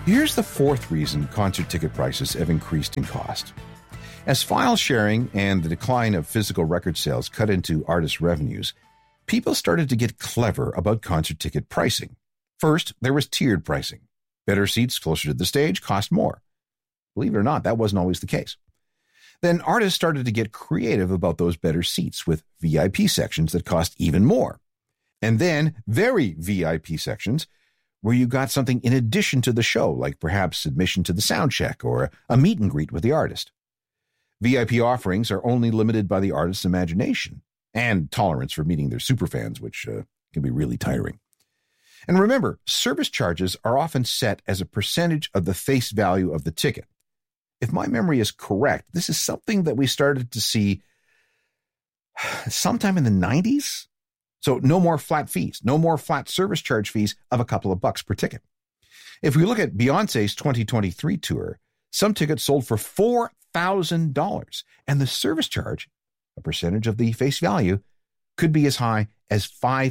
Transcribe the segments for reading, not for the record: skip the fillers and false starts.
Here's the fourth reason concert ticket prices have increased in cost. As file sharing and the decline of physical record sales cut into artist revenues, people started to get clever about concert ticket pricing. First, there was tiered pricing. Better seats closer to the stage cost more. Believe it or not, that wasn't always the case. Then artists started to get creative about those better seats with VIP sections that cost even more. And then very VIP sections where you got something in addition to the show, like perhaps admission to the sound check or a meet and greet with the artist. VIP offerings are only limited by the artist's imagination and tolerance for meeting their superfans, which can be really tiring. And remember, service charges are often set as a percentage of the face value of the ticket. If my memory is correct, this is something that we started to see sometime in the 90s. So no more flat fees, no more flat service charge fees of a couple of bucks per ticket. If we look at Beyonce's 2023 tour, some tickets sold for $4,000, and the service charge, a percentage of the face value, could be as high as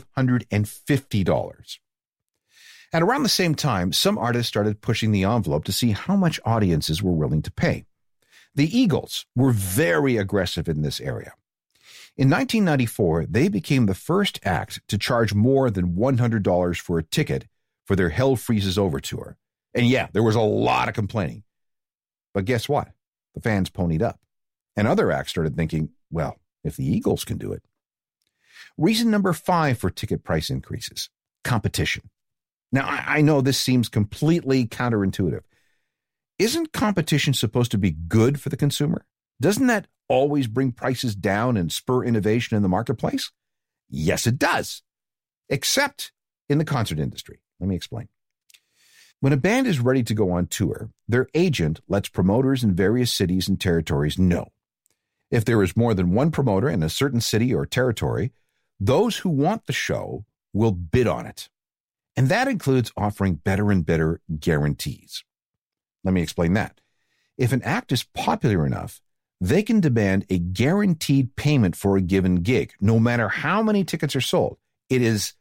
$550. At around the same time, some artists started pushing the envelope to see how much audiences were willing to pay. The Eagles were very aggressive in this area. In 1994, they became the first act to charge more than $100 for a ticket for their Hell Freezes Over tour. And yeah, there was a lot of complaining. But guess what? The fans ponied up. And other acts started thinking, well, if the Eagles can do it. Reason number 5 for ticket price increases: competition. Now, I know this seems completely counterintuitive. Isn't competition supposed to be good for the consumer? Doesn't that always bring prices down and spur innovation in the marketplace? Yes, it does. Except in the concert industry. Let me explain. When a band is ready to go on tour, their agent lets promoters in various cities and territories know. If there is more than one promoter in a certain city or territory, those who want the show will bid on it. And that includes offering better and better guarantees. Let me explain that. If an act is popular enough, they can demand a guaranteed payment for a given gig, no matter how many tickets are sold. It is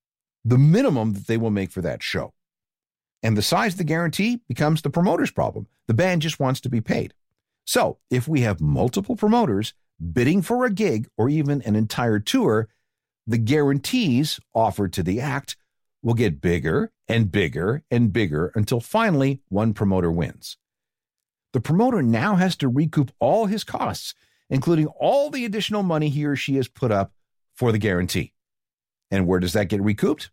the minimum that they will make for that show. And the size of the guarantee becomes the promoter's problem. The band just wants to be paid. So if we have multiple promoters bidding for a gig or even an entire tour, the guarantees offered to the act will get bigger and bigger and bigger until finally one promoter wins. The promoter now has to recoup all his costs, including all the additional money he or she has put up for the guarantee. And where does that get recouped?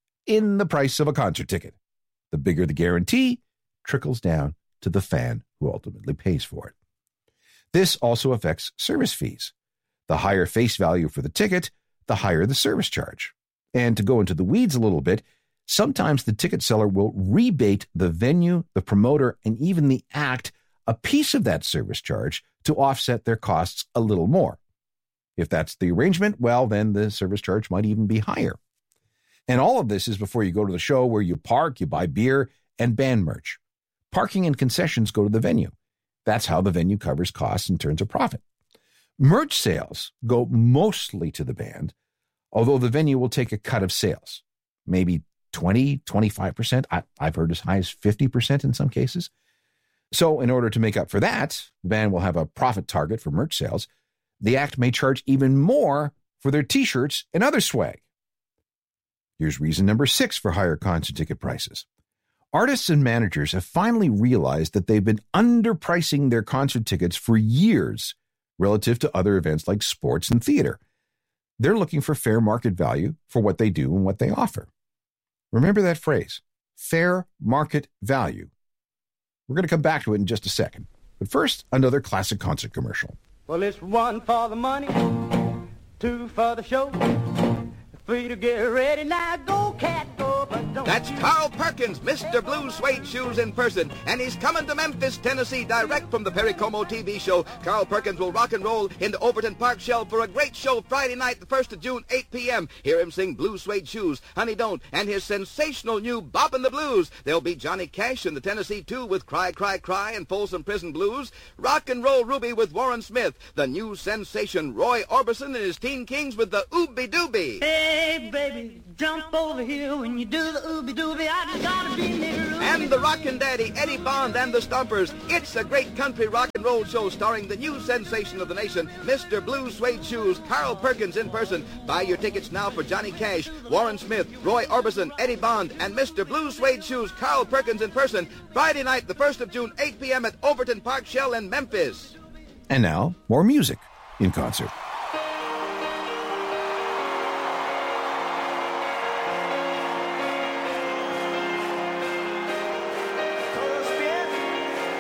In the price of a concert ticket. The bigger the guarantee trickles down to the fan who ultimately pays for it. This also affects service fees. The higher face value for the ticket, the higher the service charge. And to go into the weeds a little bit, sometimes the ticket seller will rebate the venue, the promoter, and even the act a piece of that service charge to offset their costs a little more. If that's the arrangement, well, then the service charge might even be higher. And all of this is before you go to the show where you park, you buy beer, and band merch. Parking and concessions go to the venue. That's how the venue covers costs and turns a profit. Merch sales go mostly to the band, although the venue will take a cut of sales, maybe 20, 25%. I've heard as high as 50% in some cases. So in order to make up for that, the band will have a profit target for merch sales. The act may charge even more for their t-shirts and other swag. Here's reason number 6 for higher concert ticket prices. Artists and managers have finally realized that they've been underpricing their concert tickets for years relative to other events like sports and theater. They're looking for fair market value for what they do and what they offer. Remember that phrase, fair market value. We're going to come back to it in just a second. But first, another classic concert commercial. Well, it's 1 for the money, 2 for the show, 3 to get ready. Now go, cat, go, but don't. That's Carl Perkins, Mr. Blue Suede Shoes in person, and he's coming to Memphis, Tennessee, direct from the Perry Como TV show. Carl Perkins will rock and roll into Overton Park Shell for a great show Friday night, the 1st of June, 8 p.m. Hear him sing Blue Suede Shoes, Honey Don't, and his sensational new Boppin' the Blues. There'll be Johnny Cash and the Tennessee 2 with Cry, Cry, Cry and Folsom Prison Blues. Rock and Roll Ruby with Warren Smith. The new sensation Roy Orbison and his Teen Kings with the Ooby Dooby. Hey, baby, jump over here when you do the ooby dooby. I just gotta be near. and the Rockin' Daddy, Eddie Bond and the Stompers. It's a great country rock and roll show starring the new sensation of the nation, Mr. Blue Suede Shoes, Carl Perkins in person. Buy your tickets now for Johnny Cash, Warren Smith, Roy Orbison, Eddie Bond, and Mr. Blue Suede Shoes, Carl Perkins in person, Friday night, the 1st of June, 8 p.m. at Overton Park Shell in Memphis. And now, more music in concert.